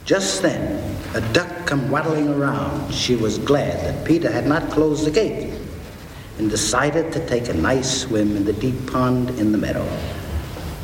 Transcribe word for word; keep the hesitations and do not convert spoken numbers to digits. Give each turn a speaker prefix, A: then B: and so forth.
A: Just then, a duck come waddling around. She was glad that Peter had not closed the gate and decided to take a nice swim in the deep pond in the meadow.